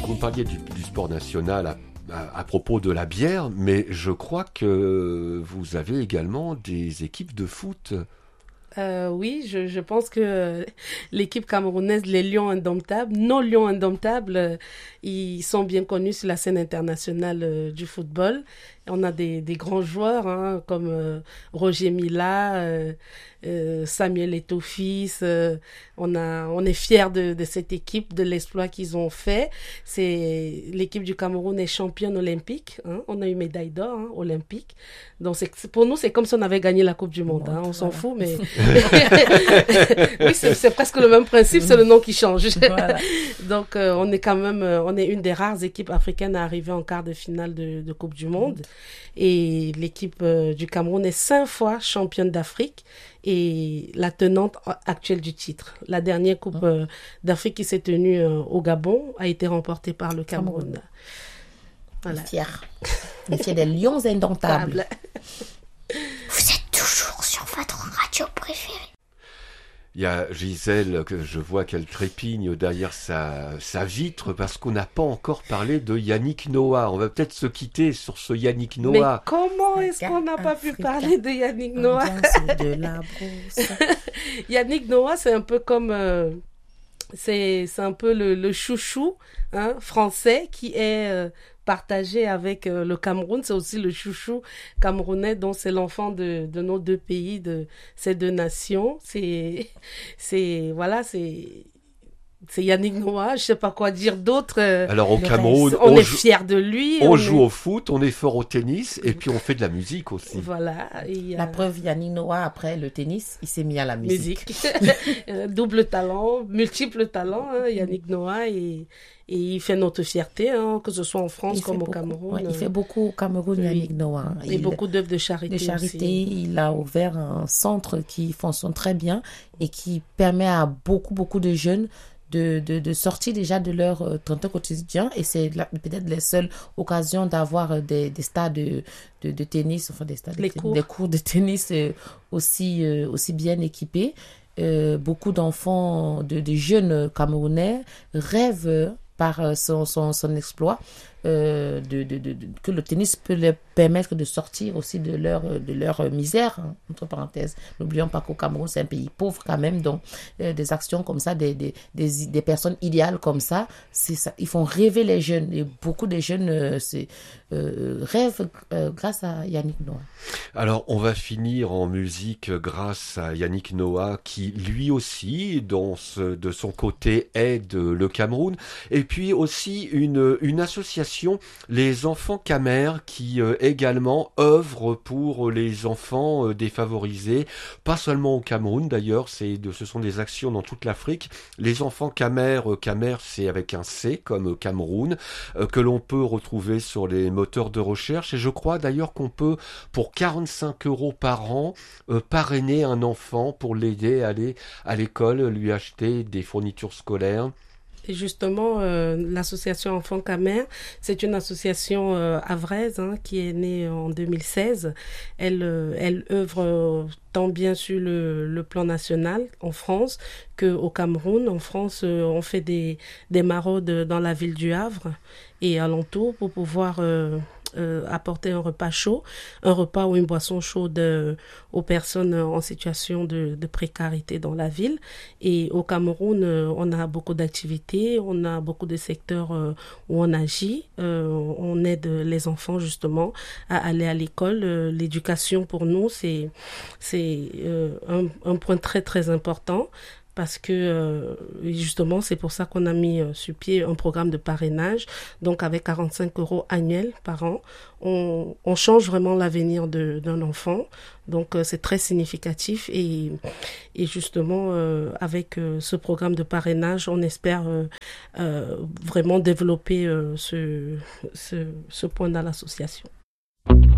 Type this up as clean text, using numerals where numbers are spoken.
vous me parliez du sport national à propos de la bière, mais je crois que vous avez également des équipes de foot. Oui, je pense que l'équipe camerounaise, les Lions Indomptables, nos Lions Indomptables, ils sont bien connus sur la scène internationale du football. Et on a des grands joueurs hein, comme Roger Mila, Samuel Eto'o-Fils. On est fiers de cette équipe, de l'exploit qu'ils ont fait. L'équipe du Cameroun est championne olympique. Hein. On a eu médaille d'or hein, olympique. Donc pour nous, c'est comme si on avait gagné la Coupe du Monde. Hein. On s'en fout, mais oui, c'est presque le même principe, c'est le nom qui change. Voilà. Donc on est quand même, on est une des rares équipes africaines à arriver en quart de finale de Coupe du Monde. Et l'équipe du Cameroun est 5 fois championne d'Afrique et la tenante actuelle du titre. La dernière Coupe d'Afrique qui s'est tenue au Gabon a été remportée par le Cameroun. Voilà. Les fiers des Lions Indomptables. Vous êtes toujours sur votre radio préférée. Il y a Gisèle, que je vois qu'elle trépigne derrière sa vitre parce qu'on n'a pas encore parlé de Yannick Noah. On va peut-être se quitter sur ce Yannick Noah. Mais comment est-ce qu'on n'a pas pu parler de Yannick Noah? De la brousse. Yannick Noah, c'est un peu comme... c'est un peu le chouchou hein, français qui est partagé avec le Cameroun. C'est aussi le chouchou camerounais, donc c'est l'enfant de nos deux pays, de ces deux nations. C'est Yannick Noah, je sais pas quoi dire d'autre. Alors au Cameroun, on est fiers de lui. On joue au foot, on est fort au tennis et puis on fait de la musique aussi. Voilà. La preuve, Yannick Noah, après le tennis, il s'est mis à la musique. Double talent, multiple talent, hein, Yannick Noah et il fait notre fierté, hein, que ce soit en France comme au Cameroun. Ouais, il fait beaucoup au Cameroun, Yannick Noah. Et beaucoup d'œuvres de charité. Aussi. Il a ouvert un centre qui fonctionne très bien et qui permet à beaucoup de jeunes de sortir déjà de leur temps quotidien et c'est peut-être les seules occasions d'avoir des stades de tennis, enfin des cours de tennis aussi bien équipés. Beaucoup d'enfants, de jeunes Camerounais rêvent par son exploit que le tennis peut leur permettre de sortir aussi de leur misère, hein, entre parenthèses. N'oublions pas qu'au Cameroun, c'est un pays pauvre quand même, donc des actions comme ça, des personnes idéales comme ça, ils font rêver les jeunes. Et beaucoup de jeunes rêvent grâce à Yannick Noah. Alors, on va finir en musique grâce à Yannick Noah qui, lui aussi, de son côté, aide le Cameroun. Et puis aussi une association, les Enfants Camer, qui également œuvrent pour les enfants défavorisés, pas seulement au Cameroun d'ailleurs, ce sont des actions dans toute l'Afrique. Les Enfants Camer, c'est avec un C comme Cameroun, que l'on peut retrouver sur les moteurs de recherche. Et je crois d'ailleurs qu'on peut, pour 45 € par an, parrainer un enfant pour l'aider à aller à l'école, lui acheter des fournitures scolaires. Et justement, l'association Enfants Camer, c'est une association havraise hein, qui est née en 2016. Elle œuvre tant bien sur le plan national en France qu'au Cameroun. En France, on fait des maraudes dans la ville du Havre et alentour pour pouvoir apporter un repas chaud, un repas ou une boisson chaude aux personnes en situation de précarité dans la ville. Et au Cameroun, on a beaucoup d'activités, on a beaucoup de secteurs où on agit, on aide les enfants justement à aller à l'école. L'éducation pour nous, c'est un point très très important. Parce que justement, c'est pour ça qu'on a mis sur pied un programme de parrainage. Donc, avec 45 € annuels par an, on change vraiment l'avenir d'un enfant. Donc, c'est très significatif. Et justement, avec ce programme de parrainage, on espère vraiment développer ce point dans l'association.